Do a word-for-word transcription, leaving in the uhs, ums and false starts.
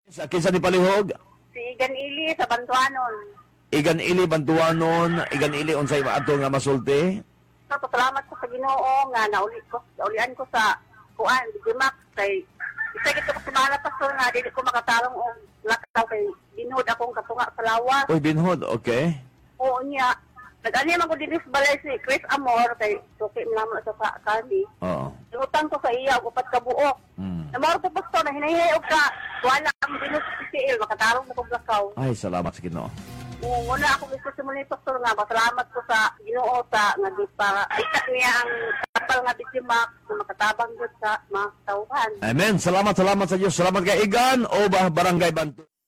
Sa kinsa ni palihog? Si Igan Ili sa Bantuanon. Igan ili bantuanon, igan ili unsay maato nga masulti. So, pasalamat ko sa Ginoo nga nauli ko, naulian ko sa kuan, Digimax kay isa gito ko sumala pastor nga dili ko makatarong og lakaw kay binhod akong katunga sa lawas. Uy, binhod, okay. Oo niya. Nag-ani man ko dinhi sa balay si Chris Amor kay suki naman sa sa kami. Oo. Utang ko sa iya upat ka buok. Mm. Namaro ko pastor na hinahihay og ka wala ang binhod sa P C L makatarong na kog lakaw. Ay, salamat sa Ginoo. Oo, muna ako gusto si muli pastor nga pasalamat ko sa Ginoo sa nga di para kita niya ang kapal nga Digimax na makatabang gyud sa mga tauhan. Amen. Salamat, salamat sa Diyos. Salamat kay Igan o ba Barangay Bantu.